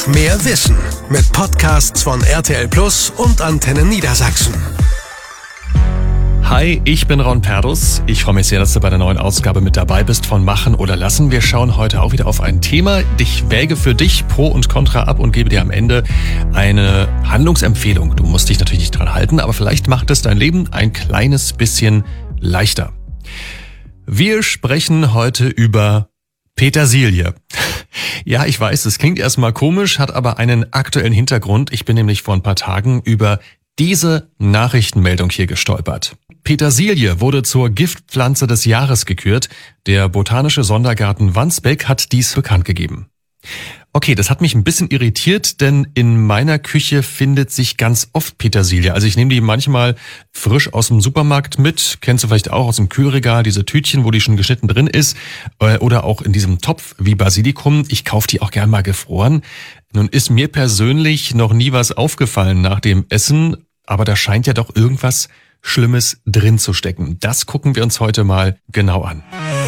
Mehr Wissen mit Podcasts von RTL Plus und Antenne Niedersachsen. Hi, ich bin Ron Perdus. Ich freue mich sehr, dass du bei der neuen Ausgabe mit dabei bist von Machen oder Lassen. Wir schauen heute auch wieder auf ein Thema. Ich wäge für dich Pro und Contra ab und gebe dir am Ende eine Handlungsempfehlung. Du musst dich natürlich nicht dran halten, aber vielleicht macht es dein Leben ein kleines bisschen leichter. Wir sprechen heute über Petersilie. Ja, ich weiß, es klingt erstmal komisch, hat aber einen aktuellen Hintergrund. Ich bin nämlich vor ein paar Tagen über diese Nachrichtenmeldung hier gestolpert. Petersilie wurde zur Giftpflanze des Jahres gekürt. Der Botanische Sondergarten Wandsbek hat dies bekannt gegeben. Okay, das hat mich ein bisschen irritiert, denn in meiner Küche findet sich ganz oft Petersilie. Also ich nehme die manchmal frisch aus dem Supermarkt mit. Kennst du vielleicht auch aus dem Kühlregal, diese Tütchen, wo die schon geschnitten drin ist. Oder auch in diesem Topf wie Basilikum. Ich kaufe die auch gern mal gefroren. Nun ist mir persönlich noch nie was aufgefallen nach dem Essen, aber da scheint ja doch irgendwas Schlimmes drin zu stecken. Das gucken wir uns heute mal genau an.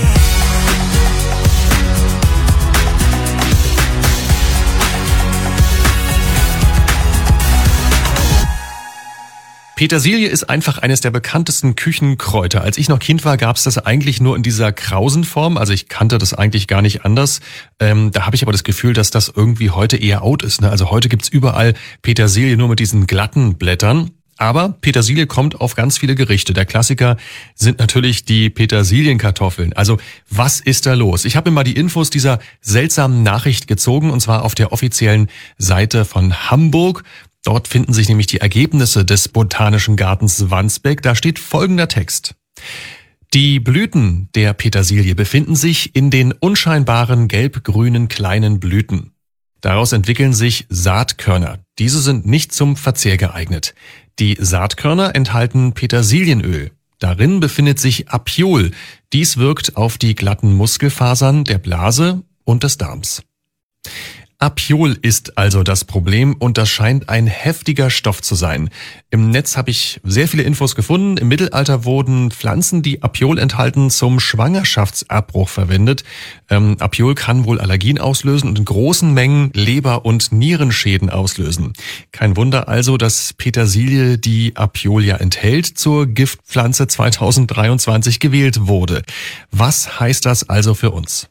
Petersilie ist einfach eines der bekanntesten Küchenkräuter. Als ich noch Kind war, gab es das eigentlich nur in dieser krausen Form. Also ich kannte das eigentlich gar nicht anders. Da habe ich aber das Gefühl, dass das irgendwie heute eher out ist. Also heute gibt's überall Petersilie nur mit diesen glatten Blättern. Aber Petersilie kommt auf ganz viele Gerichte. Der Klassiker sind natürlich die Petersilienkartoffeln. Also was ist da los? Ich habe mir mal die Infos dieser seltsamen Nachricht gezogen, und zwar auf der offiziellen Seite von Hamburg. Dort finden sich nämlich die Ergebnisse des Botanischen Gartens Wandsbek. Da steht folgender Text. Die Blüten der Petersilie befinden sich in den unscheinbaren gelb-grünen kleinen Blüten. Daraus entwickeln sich Saatkörner. Diese sind nicht zum Verzehr geeignet. Die Saatkörner enthalten Petersilienöl. Darin befindet sich Apiol. Dies wirkt auf die glatten Muskelfasern der Blase und des Darms. Apiol ist also das Problem und das scheint ein heftiger Stoff zu sein. Im Netz habe ich sehr viele Infos gefunden. Im Mittelalter wurden Pflanzen, die Apiol enthalten, zum Schwangerschaftsabbruch verwendet. Apiol kann wohl Allergien auslösen und in großen Mengen Leber- und Nierenschäden auslösen. Kein Wunder also, dass Petersilie, die Apiol ja enthält, zur Giftpflanze 2023 gewählt wurde. Was heißt das also für uns?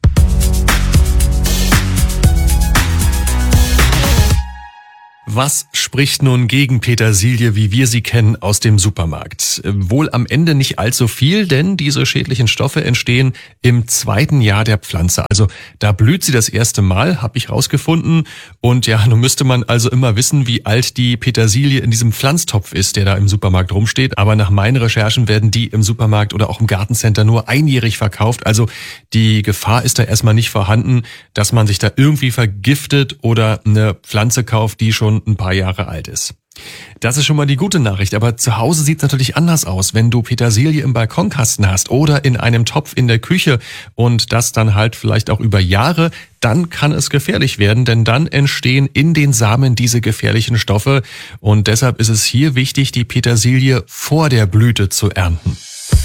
Was spricht nun gegen Petersilie, wie wir sie kennen, aus dem Supermarkt? Wohl am Ende nicht allzu viel, denn diese schädlichen Stoffe entstehen im zweiten Jahr der Pflanze. Also da blüht sie das erste Mal, habe ich rausgefunden. Und ja, nun müsste man also immer wissen, wie alt die Petersilie in diesem Pflanztopf ist, der da im Supermarkt rumsteht. Aber nach meinen Recherchen werden die im Supermarkt oder auch im Gartencenter nur einjährig verkauft. Also die Gefahr ist da erstmal nicht vorhanden, dass man sich da irgendwie vergiftet oder eine Pflanze kauft, die schon ein paar Jahre alt ist. Das ist schon mal die gute Nachricht, aber zu Hause sieht es natürlich anders aus, wenn du Petersilie im Balkonkasten hast oder in einem Topf in der Küche und das dann halt vielleicht auch über Jahre, dann kann es gefährlich werden, denn dann entstehen in den Samen diese gefährlichen Stoffe und deshalb ist es hier wichtig, die Petersilie vor der Blüte zu ernten.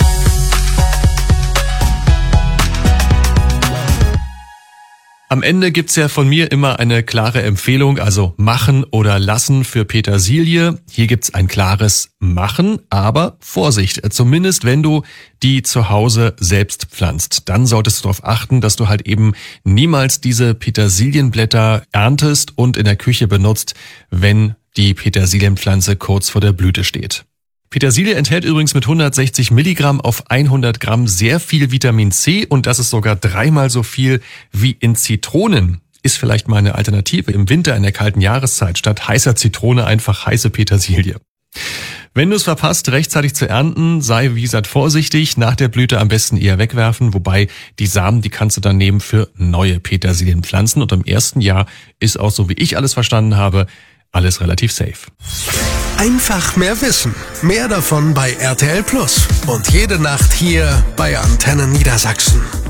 Am Ende gibt's ja von mir immer eine klare Empfehlung, also machen oder lassen für Petersilie. Hier gibt's ein klares Machen, aber Vorsicht, zumindest wenn du die zu Hause selbst pflanzt. Dann solltest du darauf achten, dass du halt eben niemals diese Petersilienblätter erntest und in der Küche benutzt, wenn die Petersilienpflanze kurz vor der Blüte steht. Petersilie enthält übrigens mit 160 Milligramm auf 100 Gramm sehr viel Vitamin C und das ist sogar 3-mal so viel wie in Zitronen. Ist vielleicht mal eine Alternative im Winter in der kalten Jahreszeit. Statt heißer Zitrone einfach heiße Petersilie. Wenn du es verpasst, rechtzeitig zu ernten, sei wie gesagt vorsichtig. Nach der Blüte am besten eher wegwerfen, wobei die Samen, die kannst du dann nehmen für neue Petersilienpflanzen. Und im ersten Jahr ist auch, so wie ich alles verstanden habe, alles relativ safe. Einfach mehr Wissen. Mehr davon bei RTL Plus. Und jede Nacht hier bei Antenne Niedersachsen.